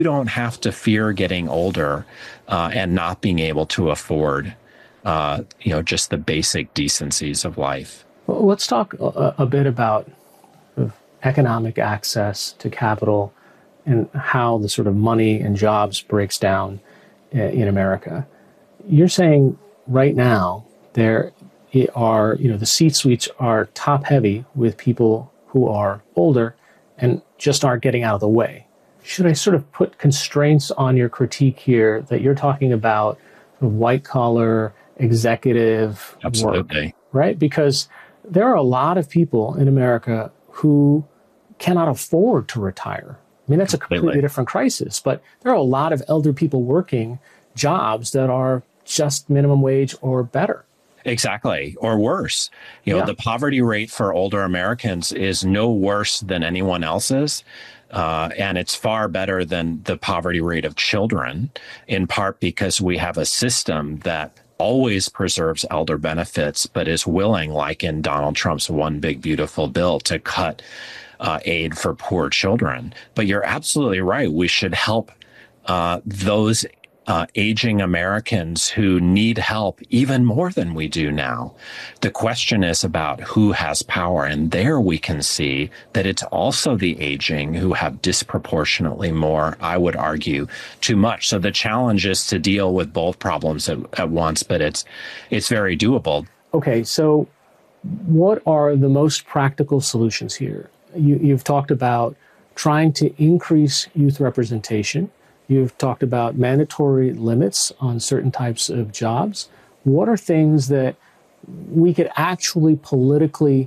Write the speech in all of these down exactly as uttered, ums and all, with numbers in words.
don't have to fear getting older uh, and not being able to afford, uh, you know, just the basic decencies of life. Well, let's talk a, a bit about economic access to capital and how the sort of money and jobs breaks down in America. You're saying right now there are, you know, the C-suites are top heavy with people who are older and just aren't getting out of the way. Should I sort of put constraints on your critique here that you're talking about sort of white collar executive Absolutely. work, right? Because there are a lot of people in America who cannot afford to retire. I mean, that's a completely different crisis, but there are a lot of elder people working jobs that are just minimum wage or better. Exactly. Or worse. You know, yeah. The poverty rate for older Americans is no worse than anyone else's. Uh, and it's far better than the poverty rate of children, in part because we have a system that always preserves elder benefits, but is willing, like in Donald Trump's One Big Beautiful Bill, to cut uh, aid for poor children. But you're absolutely right. We should help uh, those Uh, aging Americans who need help even more than we do now. The question is about who has power. And there we can see that it's also the aging who have disproportionately more, I would argue, too much. So the challenge is to deal with both problems at, at once, but it's it's very doable. Okay, so what are the most practical solutions here? You, you've talked about trying to increase youth representation. You've talked about mandatory limits on certain types of jobs. What are things that we could actually politically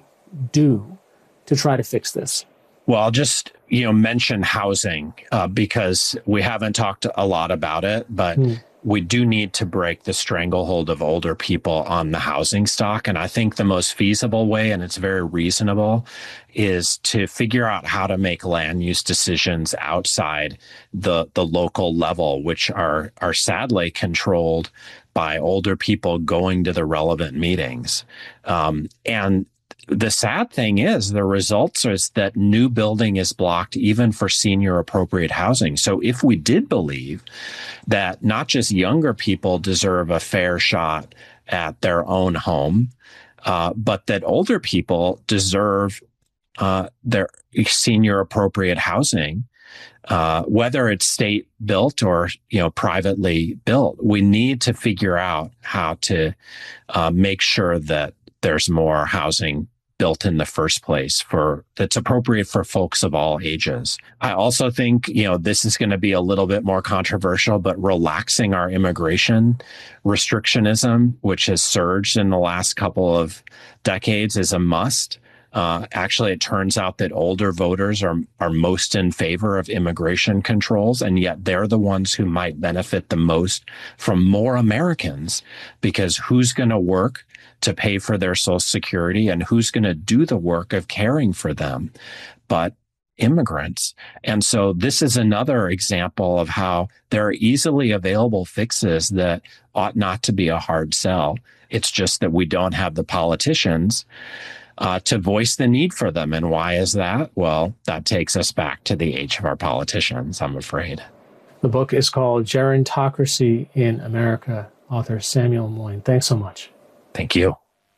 do to try to fix this? Well, I'll just, you know, mention housing uh, because we haven't talked a lot about it, but hmm. we do need to break the stranglehold of older people on the housing stock. And I think the most feasible way, and it's very reasonable, is to figure out how to make land use decisions outside the the local level, which are are sadly controlled by older people going to the relevant meetings. Um, and the sad thing is the results is that new building is blocked even for senior appropriate housing. So if we did believe that not just younger people deserve a fair shot at their own home, uh, but that older people deserve uh, their senior appropriate housing, uh, whether it's state built or, you know, privately built, we need to figure out how to uh, make sure that there's more housing built in the first place for that's appropriate for folks of all ages. I also think, you know, this is going to be a little bit more controversial, but relaxing our immigration restrictionism, which has surged in the last couple of decades, is a must. Uh, actually, it turns out that older voters are are most in favor of immigration controls, and yet they're the ones who might benefit the most from more Americans, because who's going to work to pay for their Social Security and who's going to do the work of caring for them but immigrants? And so this is another example of how there are easily available fixes that ought not to be a hard sell. It's just that we don't have the politicians Uh, to voice the need for them. And why is that? Well, that takes us back to the age of our politicians, I'm afraid. The book is called Gerontocracy in America, author Samuel Moyn. Thanks so much. Thank you.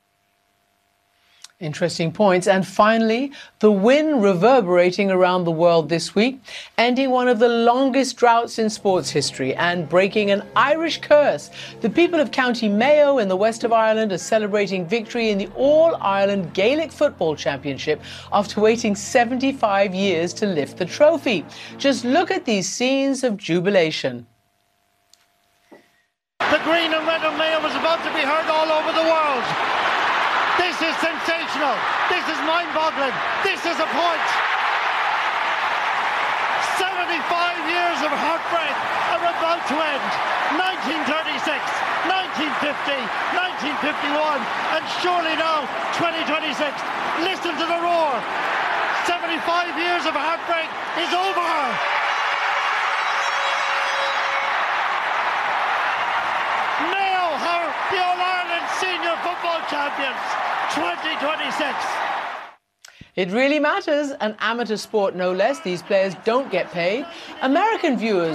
Interesting points. And finally, the wind reverberating around the world this week, ending one of the longest droughts in sports history and breaking an Irish curse. The people of County Mayo in the west of Ireland are celebrating victory in the All-Ireland Gaelic Football Championship after waiting seventy-five years to lift the trophy. Just look at these scenes of jubilation. The green and red of Mayo is about to be heard all over the world. This is sensational. This is mind-boggling. This is a point. seventy-five years of heartbreak are about to end. nineteen thirty-six, nineteen fifty, nineteen fifty-one, and surely now twenty twenty-six. Listen to the roar. seventy-five years of heartbreak is over. Mayo are the All-Ireland Senior Football Champions twenty twenty-six. It really matters. An amateur sport, no less. These players don't get paid. American viewers